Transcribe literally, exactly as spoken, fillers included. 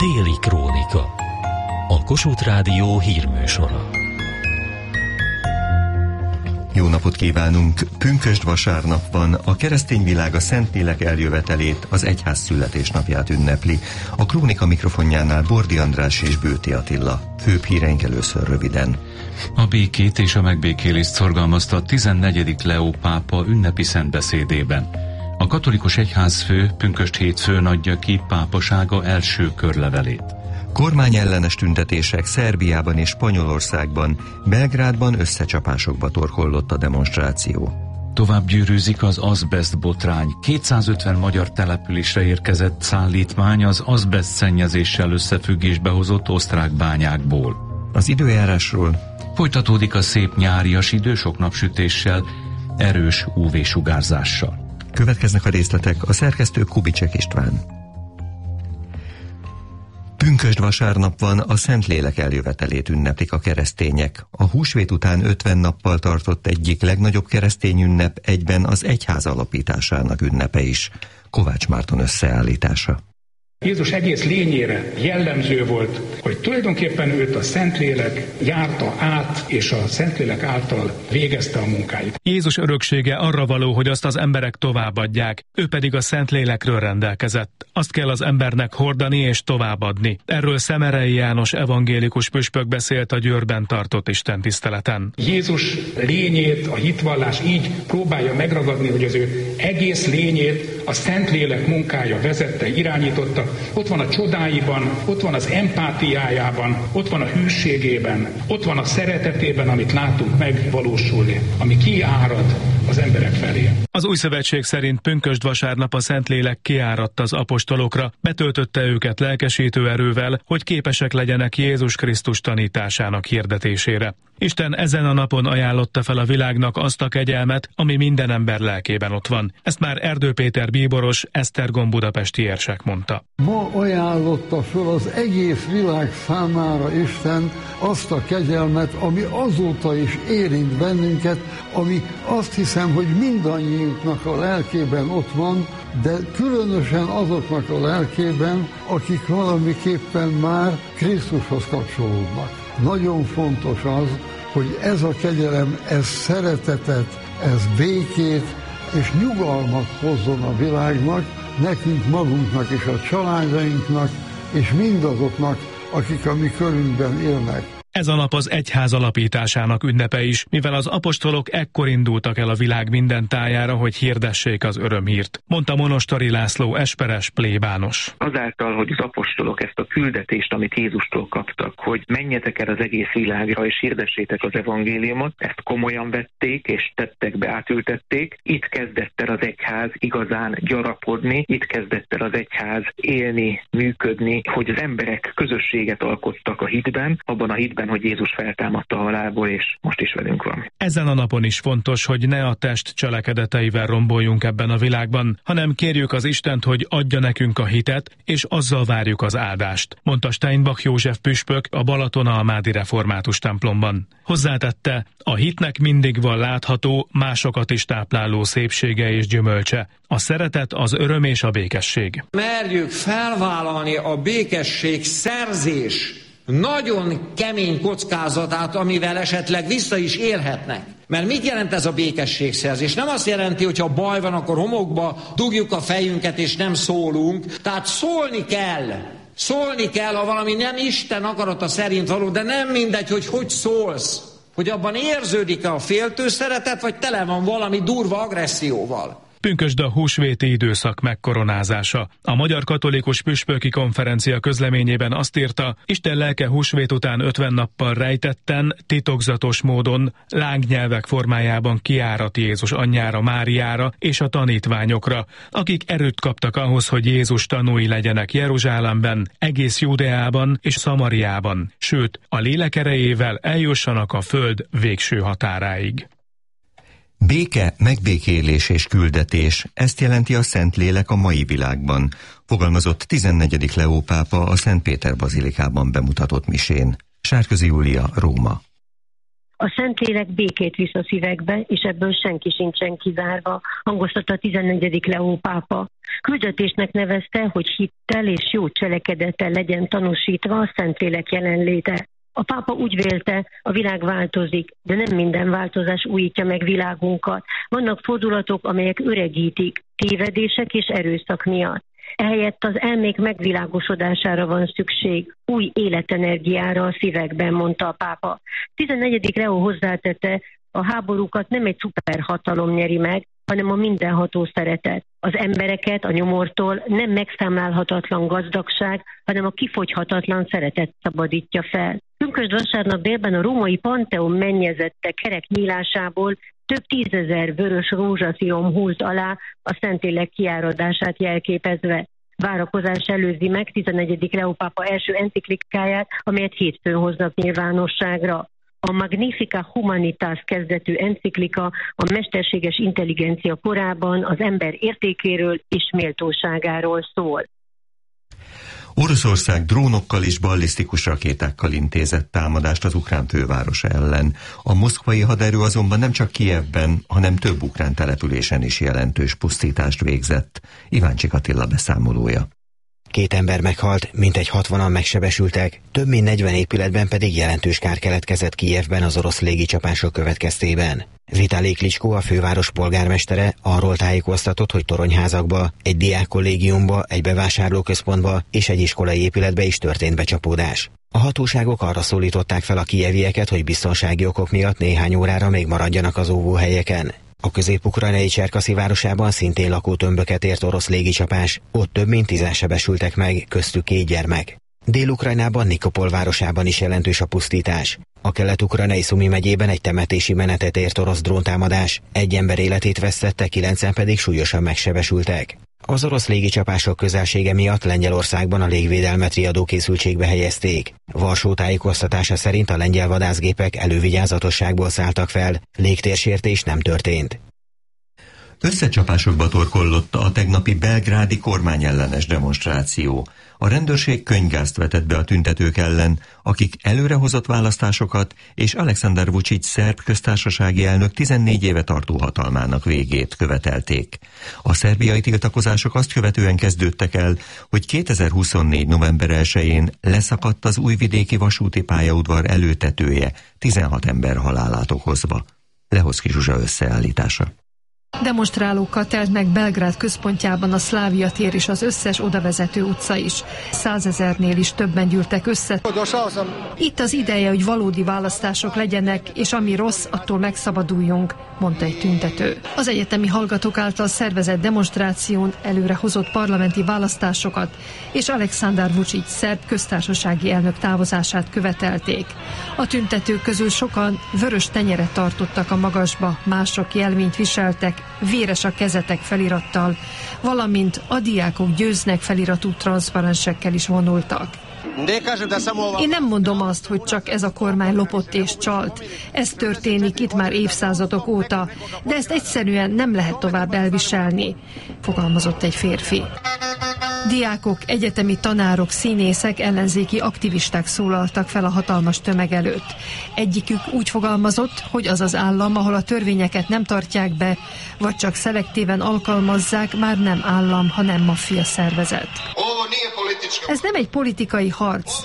Déli Krónika. A Kossuth Rádió hírműsora. Jó napot kívánunk! Pünkösd vasárnap van, a keresztény világ a Szentlélek eljövetelét, az egyház születésnapját ünnepli. A Krónika mikrofonjánál Bordi András és Bőti Attila. Főbb híreink először röviden. A békét és a megbékélést szorgalmazta a tizennegyedik Leó pápa ünnepi szentbeszédében. A katolikus egyházfő pünkösd hétfőn adja ki pápasága első körlevelét. Kormányellenes tüntetések Szerbiában és Spanyolországban, Belgrádban összecsapásokba torkollott a demonstráció. Tovább gyűrűzik az azbeszt botrány. kétszázötven magyar településre érkezett szállítmány az azbeszt szennyezéssel összefüggésbe hozott osztrák bányákból. Az időjárásról: folytatódik a szép nyárias idő sok napsütéssel, erős ú vé-sugárzással. Következnek a részletek, a szerkesztő Kubicsek István. Pünkösd vasárnap van, a Szentlélek eljövetelét ünneplik a keresztények. A húsvét után ötven nappal tartott egyik legnagyobb keresztény ünnep egyben az egyház alapításának ünnepe is. Kovács Márton összeállítása. Jézus egész lényére jellemző volt, hogy tulajdonképpen őt a Szentlélek járta át, és a Szentlélek által végezte a munkáit. Jézus öröksége arra való, hogy azt az emberek továbbadják, ő pedig a Szentlélekről rendelkezett. Azt kell az embernek hordani és továbbadni. Erről Szemerei János evangélikus püspök beszélt a Győrben tartott istentiszteleten. Jézus lényét a hitvallás így próbálja megragadni, hogy az ő egész lényét a Szentlélek munkája vezette, irányította. Ott van a csodáiban, ott van az empátiájában, ott van a hűségében, ott van a szeretetében, amit látunk megvalósulni, ami kiárad az emberek felé. Az Új Szövetség szerint pünkösd vasárnap a Szentlélek kiáradt az apostolokra, betöltötte őket lelkesítő erővel, hogy képesek legyenek Jézus Krisztus tanításának hirdetésére. Isten ezen a napon ajánlotta fel a világnak azt a kegyelmet, ami minden ember lelkében ott van. Ezt már Erdő Péter bíboros, Esztergom budapesti érsek mondta. Ma ajánlotta fel az egész világ számára Isten azt a kegyelmet, ami azóta is érint bennünket, ami azt hiszem, hogy mindannyiunknak a lelkében ott van, de különösen azoknak a lelkében, akik valamiképpen már Krisztushoz kapcsolódnak. Nagyon fontos az, hogy ez a kegyelem, ez szeretetet, ez békét és nyugalmat hozzon a világnak, nekünk magunknak és a családainknak, és mindazoknak, akik a mi körünkben élnek. Ez a nap az egyház alapításának ünnepe is, mivel az apostolok ekkor indultak el a világ minden tájára, hogy hirdessék az örömhírt, mondta Monostori László esperes plébános. Azáltal, hogy az apostolok ezt a küldetést, amit Jézustól kaptak, hogy menjetek el az egész világra és hirdessétek az evangéliumot, ezt komolyan vették és tettekbe átültették. Itt kezdett el az egyház igazán gyarapodni, itt kezdett el az egyház élni, működni, hogy az emberek közösséget alkottak a hitben, abban a hitben, hogy Jézus feltámadta a halálból, és most is velünk van. Ezen a napon is fontos, hogy ne a test cselekedeteivel romboljunk ebben a világban, hanem kérjük az Istent, hogy adja nekünk a hitet, és azzal várjuk az áldást, mondta Steinbach József püspök a Balatonalmádi református templomban. Hozzátette, a hitnek mindig van látható, másokat is tápláló szépsége és gyümölcse. A szeretet, az öröm és a békesség. Merjük felvállalni a békesség szerzés nagyon kemény kockázatát, amivel esetleg vissza is élhetnek. Mert mit jelent ez a békességszerzés? Nem azt jelenti, hogy ha baj van, akkor homokba dugjuk a fejünket és nem szólunk. Tehát szólni kell. Szólni kell, ha valami nem Isten akarata szerint való, de nem mindegy, hogy hogy szólsz. Hogy abban érződik-e a féltő szeretet, vagy tele van valami durva agresszióval. Pünkösd a húsvéti időszak megkoronázása. A Magyar Katolikus Püspöki Konferencia közleményében azt írta, Isten lelke húsvét után ötven nappal rejtetten, titokzatos módon, lángnyelvek formájában kiárat Jézus anyjára, Máriára és a tanítványokra, akik erőt kaptak ahhoz, hogy Jézus tanúi legyenek Jeruzsálemben, egész Júdeában és Szamariában, sőt, a lélek erejével eljussanak a föld végső határáig. Béke, megbékélés és küldetés, ezt jelenti a Szentlélek a mai világban, fogalmazott tizennegyedik Leó pápa a Szent Péter bazilikában bemutatott misén. Sárközi Júlia, Róma. A Szentlélek békét visz a szívekbe, és ebből senki sincsen kizárva, hangoztatta a tizennegyedik Leó pápa. Küldetésnek nevezte, hogy hittel és jó cselekedettel legyen tanúsítva a Szentlélek jelenléte. A pápa úgy vélte, a világ változik, de nem minden változás újítja meg világunkat. Vannak fordulatok, amelyek öregítik, tévedések és erőszak miatt. Ehelyett az elmék megvilágosodására van szükség, új életenergiára a szívekben, mondta a pápa. tizennegyedik Leó hozzátette, a háborúkat nem egy szuperhatalom nyeri meg, hanem a mindenható szeretet. Az embereket a nyomortól nem megszámlálhatatlan gazdagság, hanem a kifogyhatatlan szeretet szabadítja fel. Pünkösd vasárnap délben a római Pantheon mennyezette kerek nyílásából több tízezer vörös rózsaszírom hult alá a Szentlélek kiáradását jelképezve. Várakozás előzi meg tizennegyedik Leó pápa első enciklikáját, amelyet hétfőn hoznak nyilvánosságra. A Magnifica Humanitas kezdetű enciklika a mesterséges intelligencia korában az ember értékéről és méltóságáról szól. Oroszország drónokkal és ballisztikus rakétákkal intézett támadást az ukrán fővárosa ellen. A moszkvai haderő azonban nem csak Kijevben, hanem több ukrán településen is jelentős pusztítást végzett. Iváncsik Attila beszámolója. Két ember meghalt, mintegy hatvanan megsebesültek, több mint negyven épületben pedig jelentős kár keletkezett Kijevben az orosz légicsapások következtében. Vitali Klitschko, a főváros polgármestere arról tájékoztatott, hogy toronyházakba, egy diákkollégiumba, egy bevásárlóközpontba és egy iskolai épületbe is történt becsapódás. A hatóságok arra szólították fel a kijevieket, hogy biztonsági okok miatt néhány órára még maradjanak az óvóhelyeken. A közép-ukrajnai Cserkaszi városában szintén lakótömböket ért orosz légicsapás, ott több mint tízen sebesültek meg, köztük két gyermek. Dél-Ukrajnában Nikopol városában is jelentős a pusztítás. A kelet-ukrajnai Szumi megyében egy temetési menetet ért orosz dróntámadás, egy ember életét vesztette, kilencen pedig súlyosan megsebesültek. Az orosz légicsapások közelsége miatt Lengyelországban a légvédelmet riadó készültségbe helyezték. Varsó tájékoztatása szerint a lengyel vadászgépek elővigyázatosságból szálltak fel, légtérsértés nem történt. Összecsapásokba torkollott a tegnapi belgrádi kormányellenes demonstráció. A rendőrség könyvgázt vetett be a tüntetők ellen, akik előrehozott választásokat és Alexander Vučić szerb köztársasági elnök tizennégy éve tartó hatalmának végét követelték. A szerbiai tiltakozások azt követően kezdődtek el, hogy kétezer-huszonnégy november elsején leszakadt az újvidéki vasúti pályaudvar előtetője, tizenhat ember halálát okozva. Lehoczky Zsuzsa összeállítása. Demonstrálókkal telt meg Belgrád központjában a Szlávia tér és az összes odavezető utca is. Százezernél is többen gyűltek össze. Itt az ideje, hogy valódi választások legyenek, és ami rossz, attól megszabaduljunk, mondta egy tüntető. Az egyetemi hallgatók által szervezett demonstráción előrehozott parlamenti választásokat és Alexander Vučić szerb köztársasági elnök távozását követelték. A tüntetők közül sokan vörös tenyeret tartottak a magasba, mások jelvényt viseltek, véres a kezetek felirattal, valamint a diákok győznek feliratú transzparensekkel is vonultak. Én nem mondom azt, hogy csak ez a kormány lopott és csalt. Ez történik itt már évszázadok óta, de ezt egyszerűen nem lehet tovább elviselni, fogalmazott egy férfi. Diákok, egyetemi tanárok, színészek, ellenzéki aktivisták szólaltak fel a hatalmas tömeg előtt. Egyikük úgy fogalmazott, hogy az az állam, ahol a törvényeket nem tartják be, vagy csak szelektíven alkalmazzák, már nem állam, hanem maffia szervezet. Ez nem egy politikai harc,